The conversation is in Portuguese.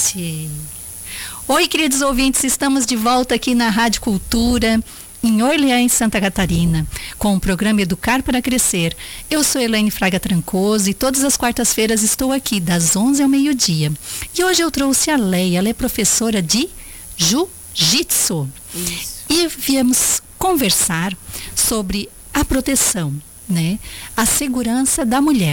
gente. Oi, queridos ouvintes, estamos de volta aqui na Rádio Cultura, em Orleans, Santa Catarina, com o programa Educar para Crescer. Eu sou Elaine Fraga Trancoso e todas as quartas-feiras estou aqui, das 11 ao meio-dia. E hoje eu trouxe a Leia, ela é professora de Jiu-Jitsu. E viemos conversar sobre a proteção, né? A segurança da mulher.